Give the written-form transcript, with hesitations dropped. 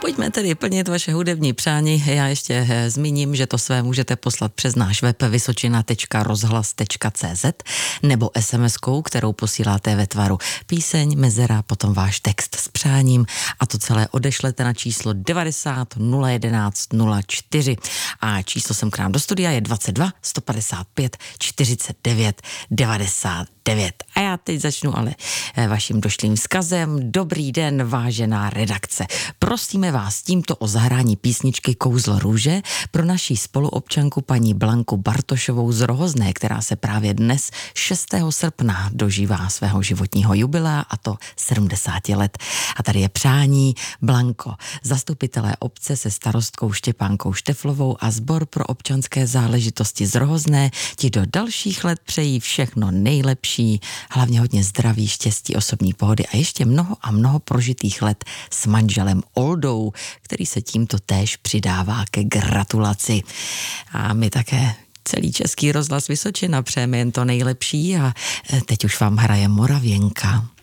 Pojďme tedy plnit vaše hudební přání. Já ještě zmíním, že to své můžete poslat přes náš web vysočina.rozhlas.cz nebo SMS-kou, kterou posíláte ve tvaru píseň, mezera, potom váš text s přáním a to celé odešlete na číslo 90 011 04 a číslo sem k nám do studia je 22 155 49 99. A já teď začnu ale vaším došlým vzkazem. Dobrý den, vážená redakce. Prosíme vás tímto o zahrání písničky Kouzlo růže pro naší spoluobčanku paní Blanku Bartošovou z Rohozné, která se právě dnes 6. srpna dožívá svého životního jubilea, a to 70 let. A tady je přání: Blanko, zastupitelé obce se starostkou Štěpánkou Šteflovou a Sbor pro občanské záležitosti z Rohozné ti do dalších let přejí všechno nejlepší, hlavně hodně zdraví, štěstí, osobní pohody a ještě mnoho a mnoho prožitých let s manželem Oldou, který se tímto též přidává ke gratulaci. A my také celý Český rozhlas Vysočina přejeme jen to nejlepší a teď už vám hraje Moravěnka.